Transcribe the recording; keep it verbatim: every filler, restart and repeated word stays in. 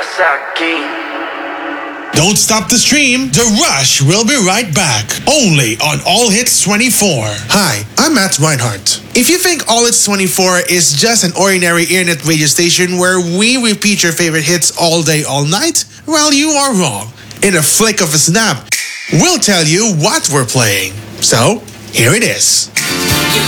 Don't stop the stream. The Rush will be right back. Only on All Hits twenty-four. Hi, I'm Matt Reinhardt. If you think All Hits twenty-four is just an ordinary internet radio station where we repeat your favorite hits all day, all night, well, you are wrong. In a flick of a snap, we'll tell you what we're playing. So, here it is.